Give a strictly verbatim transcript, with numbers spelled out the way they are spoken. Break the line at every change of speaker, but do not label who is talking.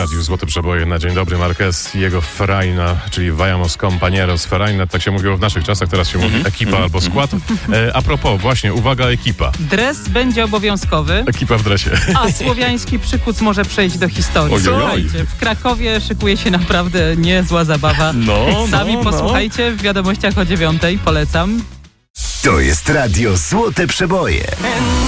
radiu Złote Przeboje na Dzień Dobry. Marquez i jego Ferajna, czyli Vayamos Compañeros. Ferajna, tak się mówiło w naszych czasach, teraz się mówi ekipa albo skład. E, a propos, właśnie, uwaga, ekipa.
Dres będzie obowiązkowy.
Ekipa w dresie.
A słowiański przykuc może przejść do historii.
Ojojoj.
Słuchajcie, w Krakowie szykuje się naprawdę niezła zabawa.
No,
Sami
no,
posłuchajcie w wiadomościach o dziewiątej. Polecam.
To jest radio Złote Przeboje.